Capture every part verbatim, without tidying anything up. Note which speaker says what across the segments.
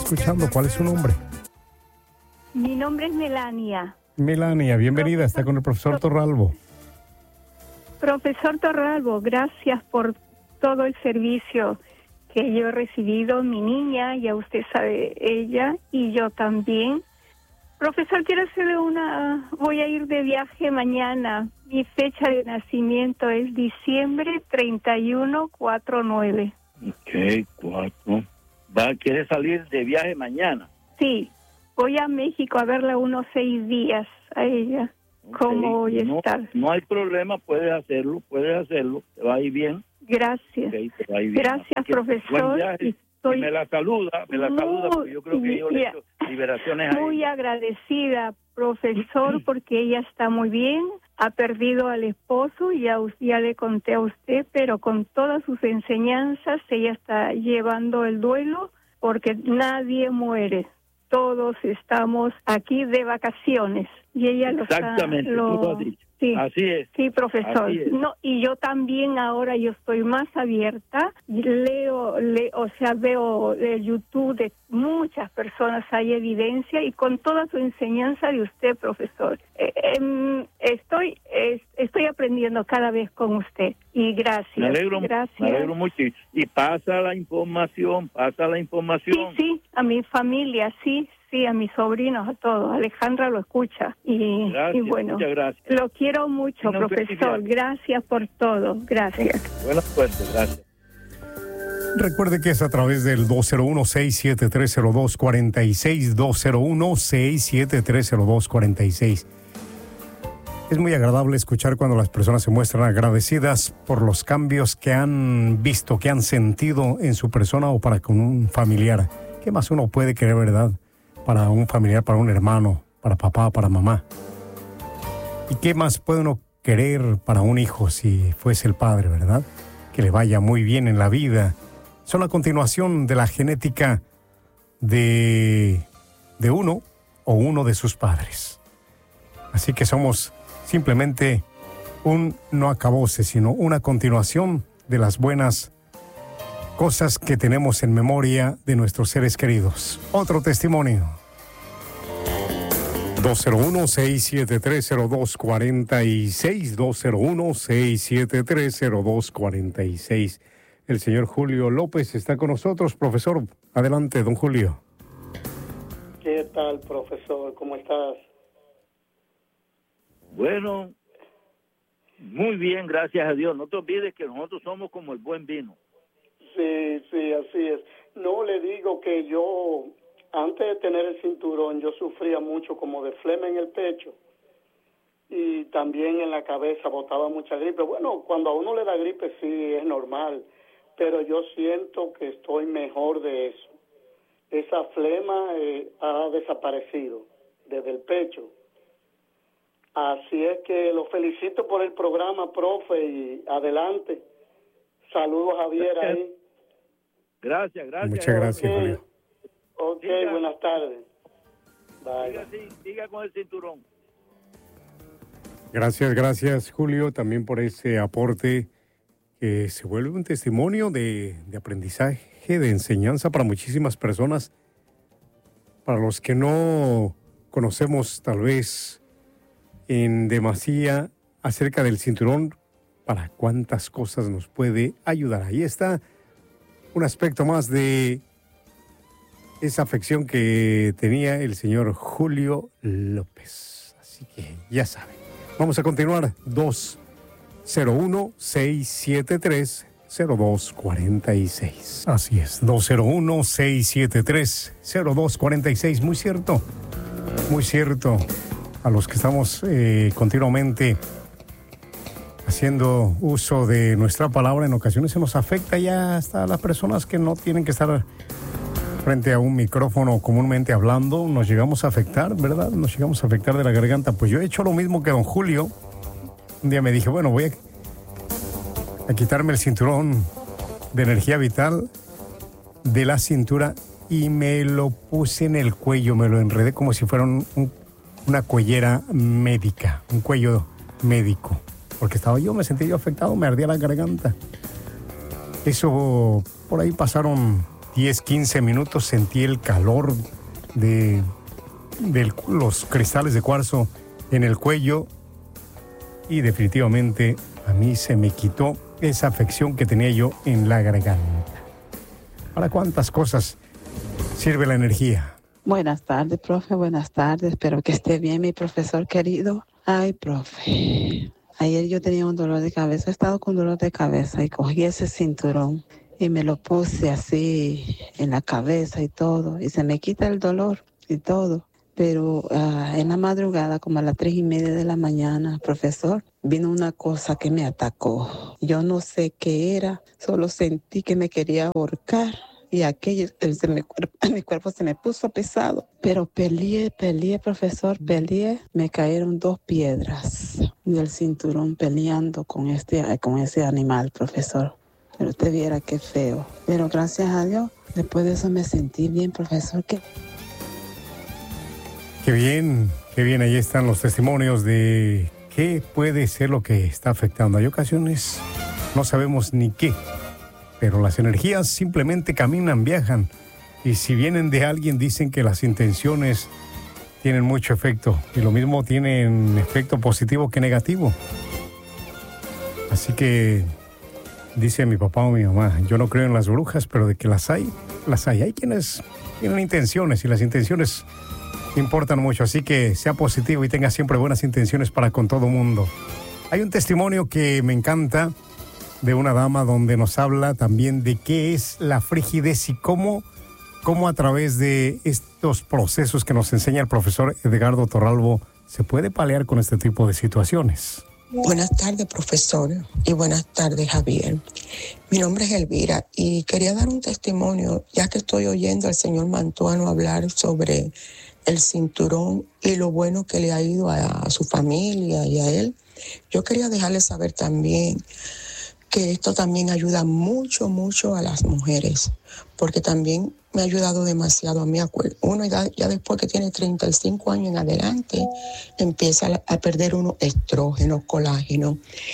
Speaker 1: escuchando. ¿Cuál es su nombre?
Speaker 2: Mi nombre es Melania.
Speaker 1: Melania, bienvenida. Está con el profesor Torralbo.
Speaker 2: Profesor Torralbo, gracias por todo el servicio que yo he recibido. Mi niña, ya usted sabe, ella y yo también. Profesor, quiero hacerle una... Voy a ir de viaje mañana. Mi fecha de nacimiento es diciembre treinta y uno, cuatro nueve.
Speaker 3: Ok, cuatro. ¿Va, ¿Quiere salir de viaje mañana?
Speaker 2: Sí, voy a México a verla unos seis días a ella. Okay. ¿Cómo voy a
Speaker 3: no,
Speaker 2: estar?
Speaker 3: No hay problema, puedes hacerlo, puedes hacerlo. Te va a ir bien.
Speaker 2: Gracias.
Speaker 3: Okay, te va a ir bien.
Speaker 2: Gracias, profesor.
Speaker 3: Estoy y me la saluda, me la
Speaker 2: muy,
Speaker 3: saluda, porque yo creo que yo le he hecho liberaciones a
Speaker 2: muy
Speaker 3: ella.
Speaker 2: agradecida, profesor, porque ella está muy bien, ha perdido al esposo, ya, ya le conté a usted, pero con todas sus enseñanzas ella está llevando el duelo, porque nadie muere, todos estamos aquí de vacaciones, y ella lo está...
Speaker 3: Exactamente,
Speaker 2: lo,
Speaker 3: tú lo has dicho.
Speaker 2: Sí,
Speaker 3: así es.
Speaker 2: Sí, profesor.
Speaker 3: Es.
Speaker 2: No, y yo también ahora yo estoy más abierta. Leo, leo o sea, veo el YouTube de muchas personas, hay evidencia, y con toda su enseñanza de usted, profesor. Eh, eh, estoy eh, estoy aprendiendo cada vez con usted. Y gracias.
Speaker 3: Me alegro,
Speaker 2: gracias.
Speaker 3: Me alegro mucho. Y, y pasa la información, pasa la información.
Speaker 2: Sí, sí, a mi familia, sí. Sí, a mis sobrinos, a todos. Alejandra lo escucha. Y,
Speaker 3: gracias,
Speaker 2: y bueno,
Speaker 3: muchas gracias.
Speaker 2: Lo quiero mucho, no, profesor. Gracias por todo. Gracias.
Speaker 3: Buena suerte, gracias.
Speaker 1: Recuerde que es a través del dos cero uno, seis siete tres, cero dos cuatro seis, dos cero uno, seis siete tres, cero dos cuatro seis. Es muy agradable escuchar cuando las personas se muestran agradecidas por los cambios que han visto, que han sentido en su persona o para con un familiar. ¿Qué más uno puede querer, verdad? Para un familiar, para un hermano, para papá, para mamá. ¿Y qué más puede uno querer para un hijo si fuese el padre, verdad? Que le vaya muy bien en la vida. Son la continuación de la genética de, de uno o uno de sus padres. Así que somos simplemente un no acabose, sino una continuación de las buenas cosas que tenemos en memoria de nuestros seres queridos. Otro testimonio. dos cero uno, seis siete tres, cero dos cuatro seis, dos cero uno, seis siete tres, cero dos cuatro seis. El señor Julio López está con nosotros. Profesor, adelante, don Julio.
Speaker 4: ¿Qué tal, profesor? ¿Cómo estás?
Speaker 3: Bueno, muy bien, gracias a Dios. No te olvides que nosotros somos como el buen vino.
Speaker 4: Sí, sí, así es. No, le digo que yo, antes de tener el cinturón, yo sufría mucho como de flema en el pecho y también en la cabeza botaba mucha gripe. Bueno, cuando a uno le da gripe sí es normal, pero yo siento que estoy mejor de eso. Esa flema eh, ha desaparecido desde el pecho. Así es que lo felicito por el programa, profe, y adelante. Saludos, Javier, ahí.
Speaker 3: Gracias, gracias.
Speaker 1: Muchas gracias,
Speaker 4: okay.
Speaker 1: Julio.
Speaker 4: Ok,
Speaker 3: diga,
Speaker 4: buenas tardes. Bye.
Speaker 3: Diga, sí, diga con el cinturón.
Speaker 1: Gracias, gracias, Julio, también por ese aporte que se vuelve un testimonio de, de aprendizaje, de enseñanza para muchísimas personas. Para los que no conocemos tal vez en demasía acerca del cinturón, para cuántas cosas nos puede ayudar. Ahí está un aspecto más de esa afección que tenía el señor Julio López. Así que ya saben. Vamos a continuar. dos cero uno, seis siete tres, cero dos cuatro seis. Así es. dos cero uno, seis siete tres, cero dos cuatro seis. Muy cierto. Muy cierto. A los que estamos eh, continuamente haciendo uso de nuestra palabra, en ocasiones se nos afecta ya hasta las personas que no tienen que estar frente a un micrófono comúnmente hablando, nos llegamos a afectar, ¿verdad? Nos llegamos a afectar de la garganta. Pues yo he hecho lo mismo que don Julio. Un día me dije, bueno, voy a, a quitarme el cinturón de energía vital de la cintura y me lo puse en el cuello, me lo enredé como si fuera un, un, una cuellera médica, un cuello médico. Porque estaba yo, me sentía yo afectado, me ardía la garganta. Eso, por ahí pasaron diez, quince minutos sentí el calor de, de los cristales de cuarzo en el cuello y definitivamente a mí se me quitó esa afección que tenía yo en la garganta. ¿Para cuántas cosas sirve la energía?
Speaker 5: Buenas tardes, profe, buenas tardes. Espero que esté bien, mi profesor querido. Ay, profe, ayer yo tenía un dolor de cabeza, he estado con dolor de cabeza y cogí ese cinturón y me lo puse así en la cabeza y todo, y se me quita el dolor y todo. Pero uh, en la madrugada, como a las tres y media de la mañana, profesor, vino una cosa que me atacó. Yo no sé qué era, solo sentí que me quería ahorcar. Y aquello, se me, mi cuerpo se me puso pesado. Pero peleé, peleé, profesor, peleé. Me cayeron dos piedras del cinturón peleando con, este, con ese animal, profesor. Pero usted viera qué feo. Pero gracias a Dios, después de eso me sentí bien, profesor. Que...
Speaker 1: Qué bien, qué bien. Ahí están los testimonios de qué puede ser lo que está afectando. Hay ocasiones, no sabemos ni qué. Pero las energías simplemente caminan, viajan. Y si vienen de alguien, dicen que las intenciones tienen mucho efecto. Y lo mismo tienen efecto positivo que negativo. Así que, dice mi papá o mi mamá, yo no creo en las brujas, pero de que las hay, las hay. Hay quienes tienen intenciones y las intenciones importan mucho. Así que sea positivo y tenga siempre buenas intenciones para con todo mundo. Hay un testimonio que me encanta, de una dama donde nos habla también de qué es la frigidez y cómo, cómo a través de estos procesos que nos enseña el profesor Edgardo Torralbo se puede paliar con este tipo de situaciones.
Speaker 6: Buenas tardes, profesor, y buenas tardes, Javier. Mi nombre es Elvira y quería dar un testimonio, ya que estoy oyendo al señor Mantuano hablar sobre el cinturón y lo bueno que le ha ido a, a su familia y a él. Yo quería dejarle saber también que esto también ayuda mucho, mucho a las mujeres, porque también me ha ayudado demasiado a mí. Uno ya, ya después que tiene treinta y cinco años en adelante, empieza a perder uno estrógeno, colágeno,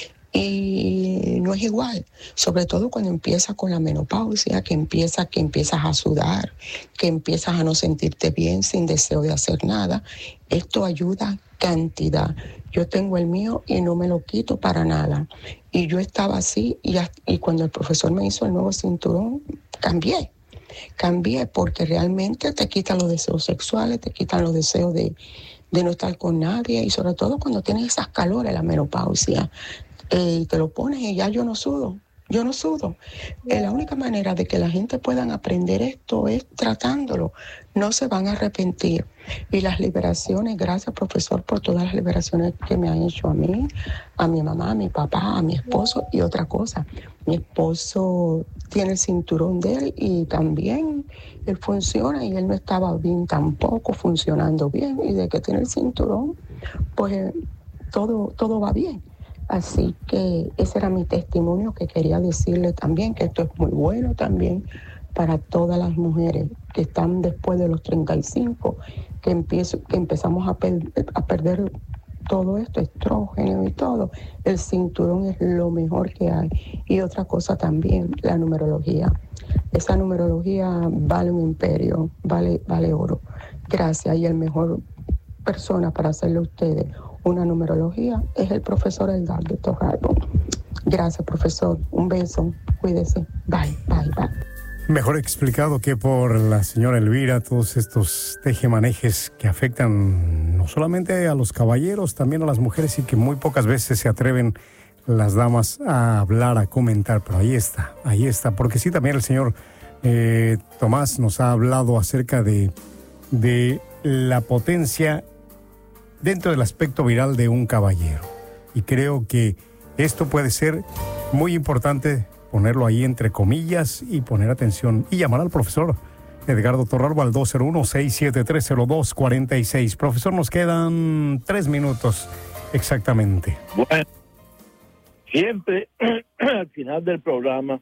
Speaker 6: y no es igual, sobre todo cuando empieza con la menopausia, que empieza, que empiezas a sudar, que empiezas a no sentirte bien sin deseo de hacer nada. Esto ayuda cantidad. Yo tengo el mío y no me lo quito para nada. Y yo estaba así y, y cuando el profesor me hizo el nuevo cinturón, cambié. Cambié porque realmente te quitan los deseos sexuales, te quitan los deseos de, de no estar con nadie y sobre todo cuando tienes esas calores, la menopausia, eh, te lo pones y ya yo no sudo. Yo no sudo. Eh, la única manera de que la gente puedan aprender esto es tratándolo. No se van a arrepentir. Y las liberaciones, gracias, profesor, por todas las liberaciones que me han hecho a mí, a mi mamá, a mi papá, a mi esposo. Y otra cosa, mi esposo tiene el cinturón de él y también él funciona y él no estaba bien tampoco, funcionando bien. Y de que tiene el cinturón, pues todo, todo va bien. Así que ese era mi testimonio que quería decirle también, que esto es muy bueno también para todas las mujeres que están después de los treinta y cinco, que, empiezo, que empezamos a, per, a perder todo esto, estrógeno y todo. El cinturón es lo mejor que hay. Y otra cosa también, la numerología. Esa numerología vale un imperio, vale, vale oro. Gracias, y el mejor persona para hacerle a ustedes una numerología es el profesor Edgardo Torralbo. Gracias, profesor. Un beso. Cuídese. Bye, bye, bye.
Speaker 1: Mejor explicado que por la señora Elvira, todos estos tejemanejes que afectan no solamente a los caballeros, también a las mujeres y que muy pocas veces se atreven las damas a hablar, a comentar. Pero ahí está, ahí está. Porque sí, también el señor eh, Tomás nos ha hablado acerca de, de la potencia dentro del aspecto viral de un caballero. Y creo que esto puede ser muy importante ponerlo ahí entre comillas y poner atención y llamar al profesor Edgardo Torralbo al dos cero uno, seis siete tres, cero dos cuatro seis. Profesor, nos quedan tres minutos exactamente.
Speaker 3: Bueno, siempre al final del programa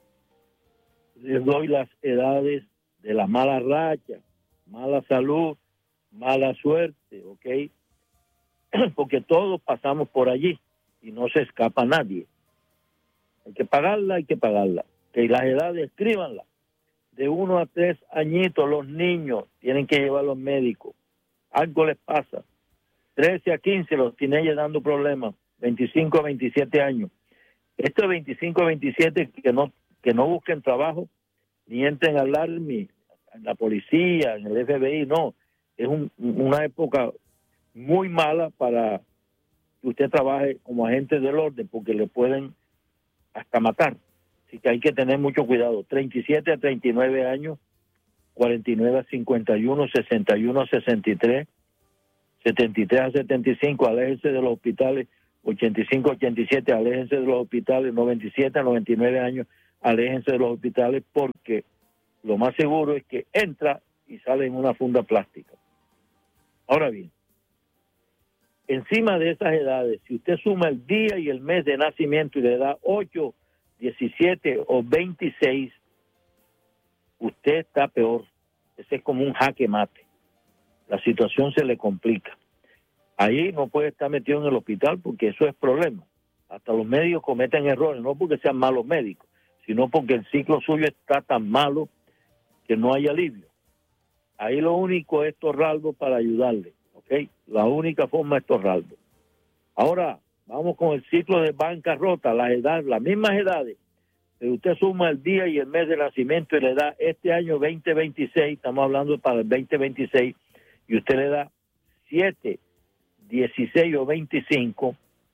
Speaker 3: les doy las edades de la mala racha, mala salud, mala suerte, ¿ok? Porque todos pasamos por allí y no se escapa nadie. Hay que pagarla, hay que pagarla. Que las edades, escríbanla. de uno a tres añitos, los niños tienen que llevar a los médicos. Algo les pasa. trece a quince, los teenagers dando problemas. veinticinco a veintisiete años. Estos veinticinco a veintisiete que no, que no busquen trabajo, ni entren al Army, en la policía, en el F B I, no. Es un, una época muy mala para que usted trabaje como agente del orden, porque le pueden hasta matar. Así que hay que tener mucho cuidado. treinta y siete a treinta y nueve años, cuarenta y nueve a cincuenta y uno, sesenta y uno a sesenta y tres, setenta y tres a setenta y cinco, aléjense de los hospitales. ochenta y cinco a ochenta y siete, aléjense de los hospitales. noventa y siete a noventa y nueve años, aléjense de los hospitales, porque lo más seguro es que entra y sale en una funda plástica. Ahora bien, encima de esas edades, si usted suma el día y el mes de nacimiento y le da ocho, diecisiete o veintiséis, usted está peor. Ese es como un jaque mate. La situación se le complica. Ahí no puede estar metido en el hospital porque eso es problema. Hasta los médicos cometen errores, no porque sean malos médicos, sino porque el ciclo suyo está tan malo que no hay alivio. Ahí lo único es Torralbo para ayudarle, ¿ok? La única forma es Torralbo. Ahora, vamos con el ciclo de bancarrota, las edades, las mismas edades. Pero usted suma el día y el mes de nacimiento y le da este año veinte veintiséis, estamos hablando para el veinte veintiséis, y usted le da siete, dieciséis o veinticinco,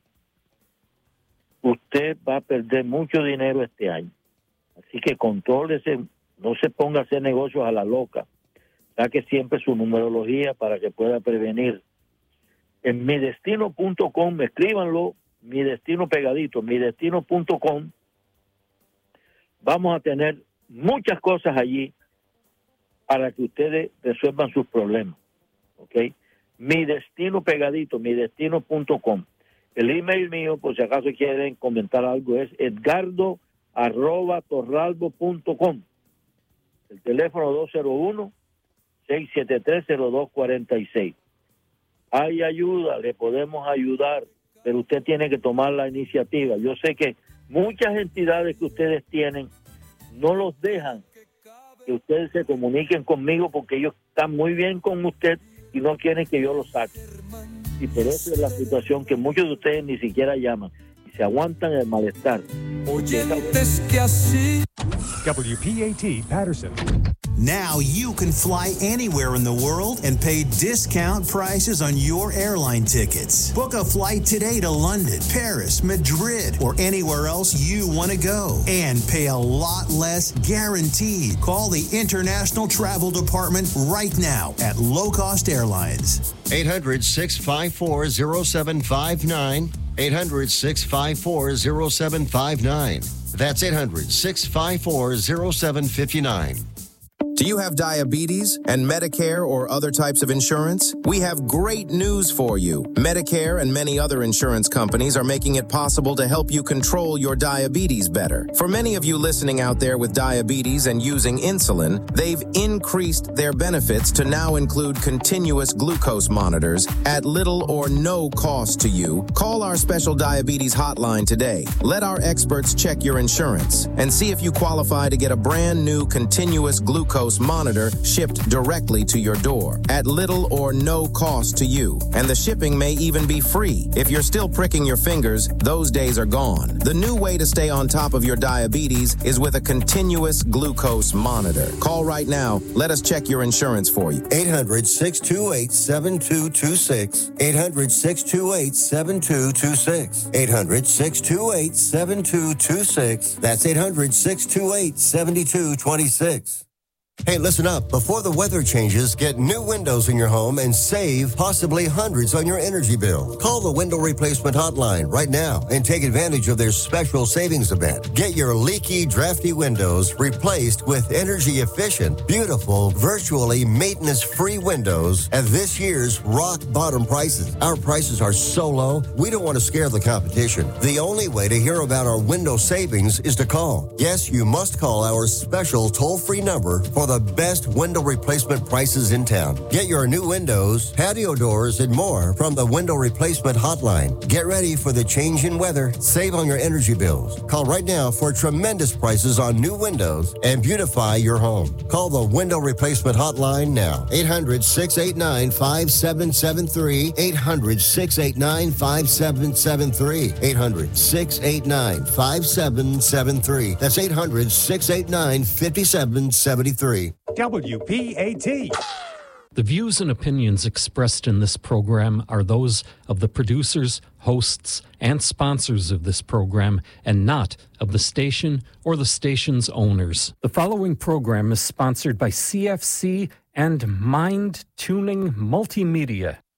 Speaker 3: usted va a perder mucho dinero este año. Así que contrólese, no se ponga a hacer negocios a la loca. Saque siempre su numerología para que pueda prevenir. En midestino punto com, escríbanlo, mi destino pegadito, midestino punto com. Vamos a tener muchas cosas allí para que ustedes resuelvan sus problemas. ¿Ok? Mi destino pegadito, midestino punto com. El email mío, por si acaso quieren comentar algo, es edgardo arroba torralbo punto com. El teléfono dos cero uno, seis siete tres, cero dos cuatro seis. Hay ayuda, le podemos ayudar, pero usted tiene que tomar la iniciativa. Yo sé que muchas entidades que ustedes tienen no los dejan que ustedes se comuniquen conmigo porque ellos están muy bien con usted y no quieren que yo los saque. Y por eso es la situación que muchos de ustedes ni siquiera llaman y se aguantan el malestar.
Speaker 7: Oyentes que así.
Speaker 8: W P A T Patterson.
Speaker 9: Now you can fly anywhere in the world and pay discount prices on your airline tickets. Book a flight today to London, Paris, Madrid, or anywhere else you want to go and pay a lot less guaranteed. Call the International Travel Department right now at Low Cost Airlines.
Speaker 10: eight hundred, six five four, zero seven five nine. eight hundred, six five four, zero seven five nine. That's eight hundred, six five four, zero seven five nine.
Speaker 11: Do you have diabetes and Medicare or other types of insurance? We have great news for you. Medicare and many other insurance companies are making it possible to help you control your diabetes better. For many of you listening out there with diabetes and using insulin, they've increased their benefits to now include continuous glucose monitors at little or no cost to you. Call our special diabetes hotline today. Let our experts check your insurance and see if you qualify to get a brand new continuous glucose monitor shipped directly to your door at little or no cost to you. And the shipping may even be free. If you're still pricking your fingers, those days are gone. The new way to stay on top of your diabetes is with a continuous glucose monitor. Call right now. Let us check your insurance for you.
Speaker 10: eight hundred, six two eight, seven two two six. eight hundred, six two eight, seven two two six. eight hundred, six two eight, seven two two six. That's eight hundred, six two eight, seven two two six. Hey, listen up. Before the weather changes, get new windows in your home and save possibly hundreds on your energy bill. Call the Window Replacement Hotline right now and take advantage of their special savings event. Get your leaky, drafty windows replaced with energy-efficient, beautiful, virtually maintenance-free windows at this year's rock-bottom prices. Our prices are so low, we don't want to scare the competition. The only way to hear about our window savings is to call. Yes, you must call our special toll-free number for for the best window replacement prices in town. Get your new windows, patio doors, and more from the Window Replacement Hotline. Get ready for the change in weather. Save on your energy bills. Call right now for tremendous prices on new windows and beautify your home. Call the Window Replacement Hotline now. eight hundred, six eight nine, five seven seven three. eight hundred, six eight nine, five seven seven three. eight hundred, six eight nine, five seven seven three. That's eight hundred, six eight nine, five seven seven three.
Speaker 8: W P A T.
Speaker 12: The views and opinions expressed in this program are those of the producers, hosts, and sponsors of this program, and not of the station or the station's owners. The following program is sponsored by C F C and Mind Tuning Multimedia.